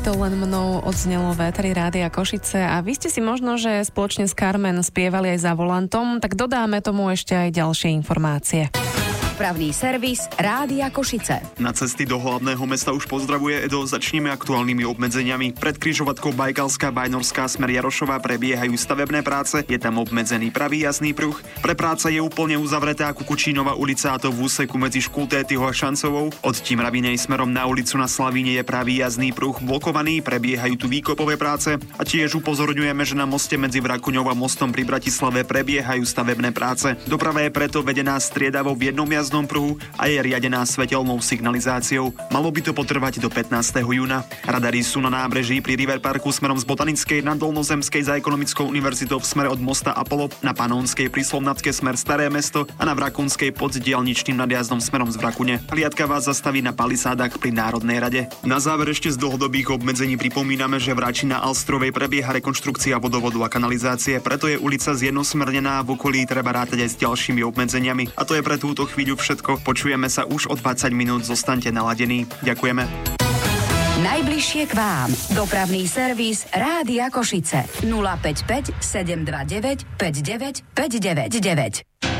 To len mnou odznelo v éteri Rádia Košice a vy ste si možno, že spoločne s Carmen spievali aj za volantom, tak dodáme tomu ešte aj ďalšie informácie. Dopravný servis Rádia Košice. Na cesty do hlavného mesta už pozdravuje Edo. Začneme aktuálnymi obmedzeniami. Pred križovatkou Bajkalská Bajnorská smer Jarošová prebiehajú stavebné práce, je tam obmedzený pravý jazdný pruh. Pre práce je úplne uzavretá Kukučínova ulica, a to v úseku medzi Škultétyho a Šancovou. Od Timravinej smerom na ulicu na Slavíne je pravý jazdný pruh blokovaný, prebiehajú tu výkopové práce a tiež upozorňujeme, že na moste medzi Vrakuňou a mostom pri Bratislave prebiehajú stavebné práce. Doprava je preto vedená striedavo v jednom jazdnom pruhu a je riadená svetelnou signalizáciou. Malo by to potrvať do 15. júna. Radary sú na nábreží pri River Parku smerom z Botanickej na Dolnozemskej za Ekonomickou univerzitou v smere od mosta Apollo, na Panónskej pri Slovnatske smer Staré mesto a na Vrakunskej pod diaľničným nadjazdom smerom z Vrakune. Hliadka vás zastaví na palisádach pri Národnej rade. Na záver ešte z dlhodobých obmedzení pripomíname, že v Rači na Alstrovej prebieha rekonštrukcia vodovodu a kanalizácie, preto je ulica zjednosmernená a v okolí treba rátať aj s ďalšími obmedzeniami. A to je pre túto chvíľu všetko. Počujeme sa už o 20 minút, zostaňte naladení. Ďakujeme. Najbližšie k vám. Dopravný servis Rádia Košice. 055 729 59 599.